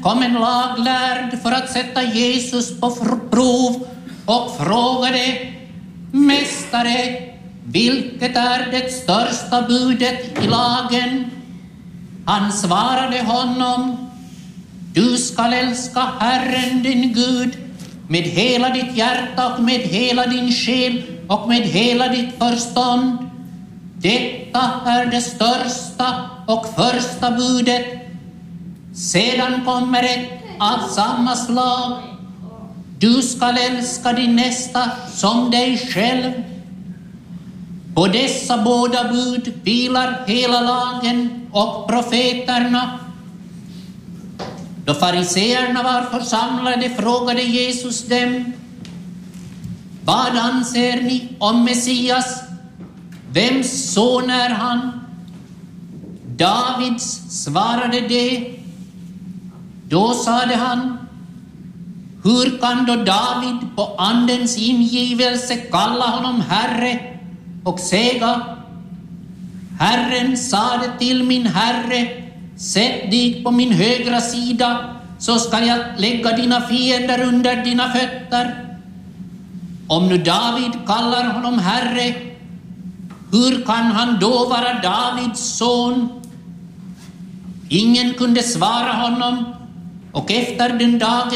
kom en laglärd för att sätta Jesus på prov och frågade: Mästare, vilket är det största budet i lagen? Han svarade honom: Du skall älska Herren din Gud med hela ditt hjärta och med hela din själ och med hela ditt förstånd. Detta är det största och första budet. Sedan kommer ett av samma slag. Du skall älska din nästa som dig själv. På dessa båda bud vilar hela lagen och profeterna. Då fariseerna var församlade frågade Jesus dem: Vad anser ni om Messias? Vems son är han? Davids, svarade de. Då sade han: Hur kan då David på andens ingivelse kalla honom Herre och säga: Herren sade till min Herre, sätt dig på min högra sida, så ska jag lägga dina fiender under dina fötter. Om nu David kallar honom Herre, hur kan han då vara Davids son? Ingen kunde svara honom, och efter den dagen